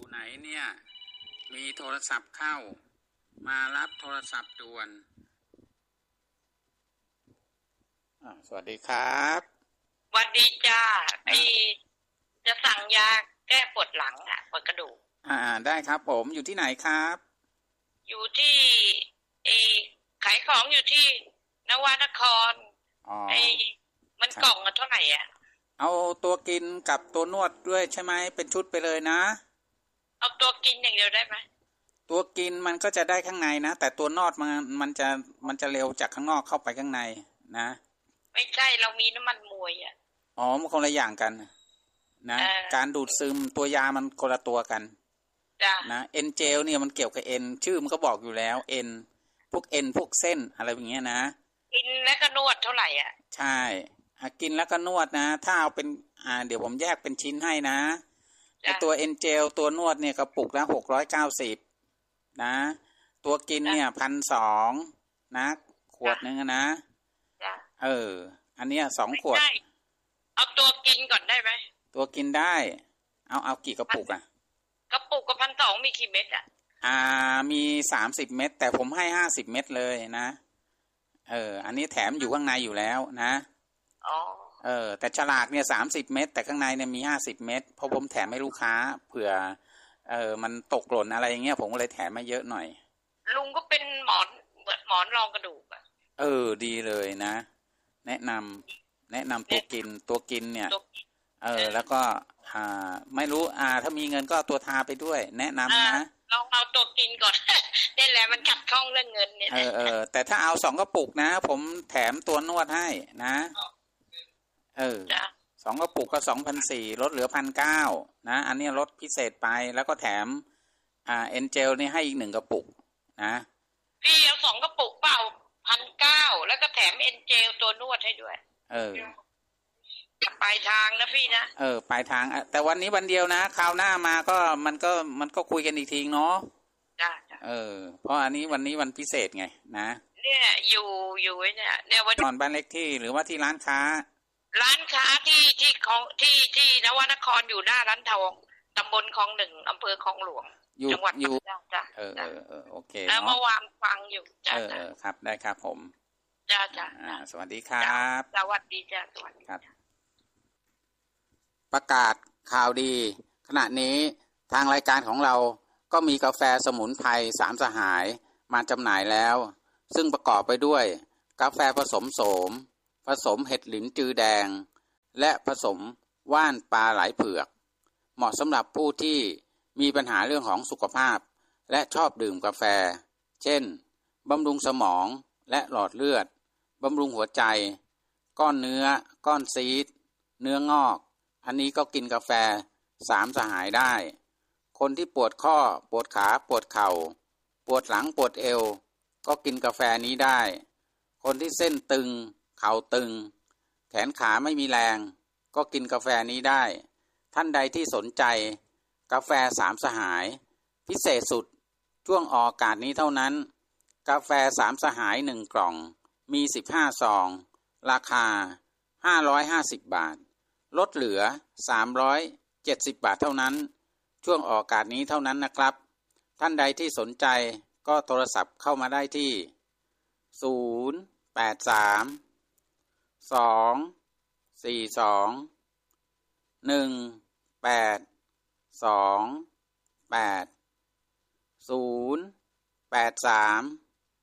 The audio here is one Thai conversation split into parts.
อยู่ไหนเนี่ยมีโทรศัพท์เข้ามารับโทรศัพท์ด่วนสวัสดีครับสวัสดีจ้าจะสั่งยาแก้ปวดหลังปวดกระดูกได้ครับผมอยู่ที่ไหนครับอยู่ที่ขายของอยู่ที่นวนครมันกล่องเท่าไหร่เอาตัวกินกับตัวนวดด้วยใช่ไหมเป็นชุดไปเลยนะเอาตัวกินอย่างเดียวได้ไหมตัวกินมันก็จะได้ข้างในนะแต่ตัวนวดมันจะเร็วจากข้างนอกเข้าไปข้างในนะไม่ใช่เรามีน้ำมันมวยมันคนละอย่างกันนะการดูดซึมตัวยามันคนละตัวกันนะเอ็นเจลเนี่ยมันเกี่ยวกับเอ็นชื่อมันก็บอกอยู่แล้วเอ็นพวกเส้นอะไรอย่างเงี้ยนะกินแล้วก็นวดเท่าไหร่ใช่กินแล้วก็นวดนะถ้าเอาเป็นเดี๋ยวผมแยกเป็นชิ้นให้นะตัวเอ็นเจลตัวนวดเนี่ยกระปุกละ690นะตัวกินเนี่ย1,200นะขวดนึงนะอันเนี้ย2ขวดเอาตัวกินก่อนได้ไหมตัวกินได้เอากี่กระปุกกระปุกกับ1,200มีกี่เม็ดมี30เม็ดแต่ผมให้50เม็ดเลยนะอันนี้แถมอยู่ข้างในอยู่แล้วนะแต่ฉลากเนี่ย30เม็ดแต่ข้างในเนี่ยมี50เม็ดเพราะผมแถมให้ลูกค้าเผื่อมันตกหล่นอะไรอย่างเงี้ยผมก็เลยแถมมาเยอะหน่อยลุงก็เป็นหมอนรองกระดูกดีเลยนะแนะนำตัวกินเนี่ยแล้วก็ไม่รู้ถ้ามีเงินก็ตัวทาไปด้วยแนะนำนะลองเอาตัวกินก่อนนี่แหละมันขัดข้องเรื่องเงินเนี่ยแต่ถ้าเอา2กระปุกนะผมแถมตัวนวดให้นะ2กระปุกก็ 2,400 ลดเหลือ 1,900 นะอันนี้ลดพิเศษไปแล้วก็แถมเอ็นเจลนี่ให้อีก1กระปุกนะพี่เอา2กระปุกเปล่า 1,900 แล้วก็แถมเอ็นเจลตัวนวดให้ด้วยปลายทางนะพี่นะปลายทางแต่วันนี้วันเดียวนะคราวหน้ามาก็มันก็คุยกันอีกทีเนาะจ้ะเพราะอันนี้วันนี้วันพิเศษไงนะเนี่ยอยู่เนี่ยวันนอนบ้านเล็กที่หรือว่าที่ร้านค้าที่นวนครอยู่หน้าร้านทองตำบลคลอง1อำเภอคลองหลวงจังหวัดอยู่จ้ะโอเคแล้วเมื่อวานฟังอยู่จ้ะครับได้ครับผมจ้ะสวัสดีครับสวัสดีจ้ะสวัสดีครับประกาศข่าวดีขณะนี้ทางรายการของเราก็มีกาแฟสมุนไพร3สหายมาจำหน่ายแล้วซึ่งประกอบไปด้วยกาแฟผสมโสมผสมเห็ดหลินจือแดงและผสมว่านปลาไหลเผือกเหมาะสำหรับผู้ที่มีปัญหาเรื่องของสุขภาพและชอบดื่มกาแฟเช่นบำรุงสมองและหลอดเลือดบำรุงหัวใจก้อนเนื้อก้อนซีสเนื้องอกอันนี้ก็กินกาแฟ3สหายได้คนที่ปวดข้อปวดขาปวดเข่าปวดหลังปวดเอวก็กินกาแฟนี้ได้คนที่เส้นตึงเข่าตึงแขนขาไม่มีแรงก็กินกาแฟนี้ได้ท่านใดที่สนใจกาแฟ3สหายพิเศษสุดช่วงออกอากาศนี้เท่านั้นกาแฟ3สหาย1กล่องมี15ซองราคา550บาทลดเหลือ370บาทเท่านั้นช่วงออกอากาศนี้เท่านั้นนะครับท่านใดที่สนใจก็โทรศัพท์เข้ามาได้ที่083 242 1828 083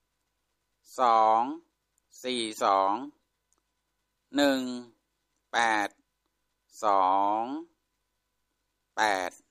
242 1828